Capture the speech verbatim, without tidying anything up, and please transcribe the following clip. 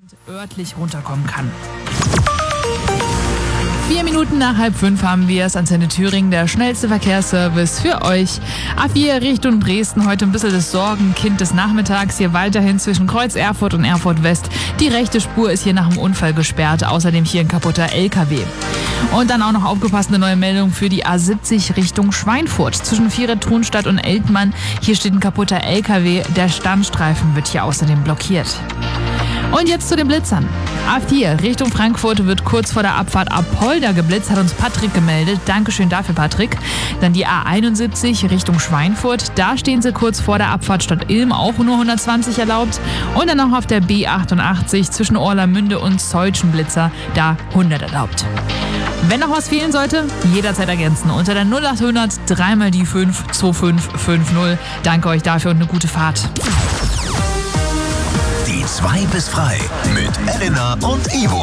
örtlich runterkommen kann. Vier Minuten nach halb fünf haben wir es. Antenne Thüringen, der schnellste Verkehrsservice für euch. A vier Richtung Dresden, heute ein bisschen das Sorgenkind des Nachmittags. Hier weiterhin zwischen Kreuz Erfurt und Erfurt West. Die rechte Spur ist hier nach dem Unfall gesperrt. Außerdem hier ein kaputter L K W. Und dann auch noch aufgepasst, eine neue Meldung für die A siebzig Richtung Schweinfurt. Zwischen Vieret-Thunstadt und Eltmann. Hier steht ein kaputter L K W. Der Standstreifen wird hier außerdem blockiert. Und jetzt zu den Blitzern. A vier Richtung Frankfurt wird kurz vor der Abfahrt Apolda geblitzt, hat uns Patrick gemeldet. Dankeschön dafür, Patrick. Dann die A einundsiebzig Richtung Schweinfurt. Da stehen sie kurz vor der Abfahrt Stadt Ilm, auch nur hundertzwanzig erlaubt. Und dann noch auf der B achtundachtzig zwischen Orlamünde und Zeutschen Blitzer, da hundert erlaubt. Wenn noch was fehlen sollte, jederzeit ergänzen unter der null acht hundert drei mal die fünf zwei fünf fünf null. Danke euch dafür und eine gute Fahrt. Die zwei bis frei mit Elena und Ivo.